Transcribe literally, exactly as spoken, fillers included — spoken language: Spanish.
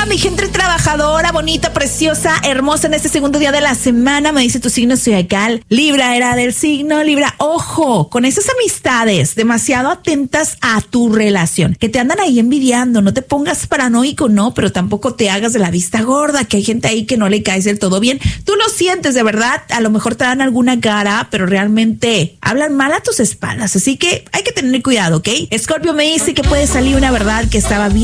Hola, mi gente trabajadora, bonita, preciosa, hermosa en este segundo día de la semana. Me dice tu signo zodiacal. Libra, era del signo Libra. Ojo, con esas amistades demasiado atentas a tu relación, que te andan ahí envidiando. No te pongas paranoico, no, pero tampoco te hagas de la vista gorda, que hay gente ahí que no le caes del todo bien. Tú lo sientes de verdad, a lo mejor te dan alguna cara, pero realmente hablan mal a tus espaldas. Así que hay que tener cuidado, ¿ok? Escorpio me dice que puede salir una verdad que estaba bien